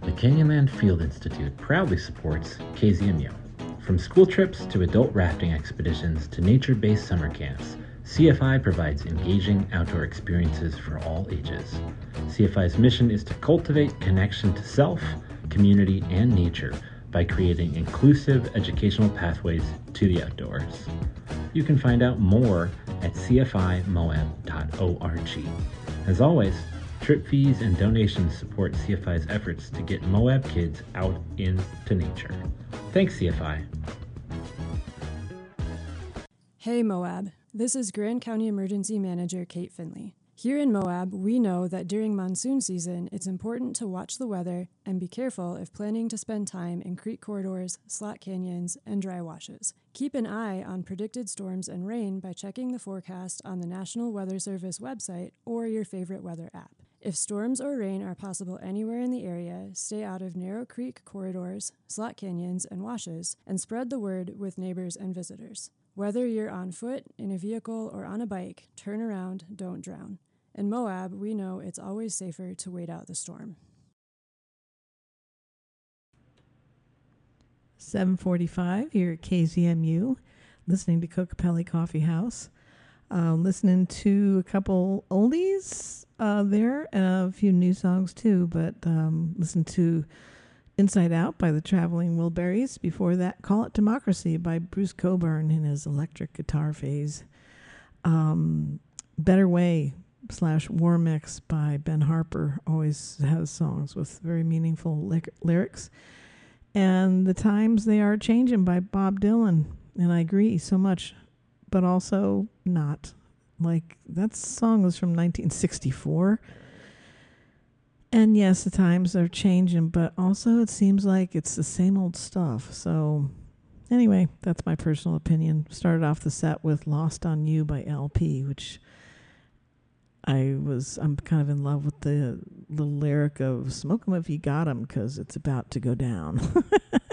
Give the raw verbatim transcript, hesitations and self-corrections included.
The Canyonland Field Institute proudly supports K Z M U. From school trips to adult rafting expeditions to nature-based summer camps, C F I provides engaging outdoor experiences for all ages. C F I's mission is to cultivate connection to self, community, and nature by creating inclusive educational pathways to the outdoors. You can find out more at c f i moab dot org. As always, trip fees and donations support C F I's efforts to get Moab kids out into nature. Thanks, C F I. Hey Moab, this is Grand County Emergency Manager Kate Finley. Here in Moab, we know that during monsoon season, it's important to watch the weather and be careful if planning to spend time in creek corridors, slot canyons, and dry washes. Keep an eye on predicted storms and rain by checking the forecast on the National Weather Service website or your favorite weather app. If storms or rain are possible anywhere in the area, stay out of narrow creek corridors, slot canyons, and washes, and spread the word with neighbors and visitors. Whether you're on foot, in a vehicle, or on a bike, turn around, don't drown. In Moab, we know it's always safer to wait out the storm. seven forty-five here at K Z M U, listening to Kokopelli Coffee House. Uh, listening to a couple oldies uh, there, and a few new songs too, but um, listen to Inside Out by the Traveling Wilburys. Before that, Call It Democracy by Bruce Coburn in his electric guitar phase. Um, Better Way slash War Mix by Ben Harper always has songs with very meaningful ly- lyrics. And The Times They Are Changing by Bob Dylan. And I agree so much, but also not. Like, that song was from nineteen sixty-four. And yes, the times are changing, but also it seems like it's the same old stuff. So anyway, that's my personal opinion. Started off the set with Lost on You by L P, which I was, I'm kind of in love with the little lyric of smoke 'em if you got 'em, because it's about to go down.